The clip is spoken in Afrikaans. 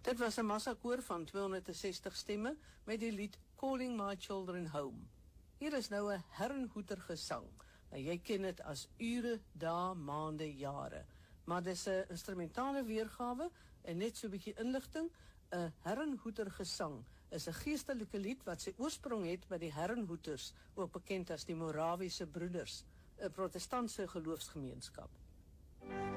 Dit was 'n massakoor van 260 stemme met die lied Calling My Children Home. Hier is nou 'n Herrnhuter gesang. Nou, jy ken dit as ure, dae, maande, jare. Maar dis 'n instrumentale weergawe en net so 'n bietjie inligting. 'n Herrnhuter gesang is 'n geestelike lied wat sy oorsprong het by die Herrnhuters, ook bekend as die Morawiese broeders, 'n protestantse geloofsgemeenskap.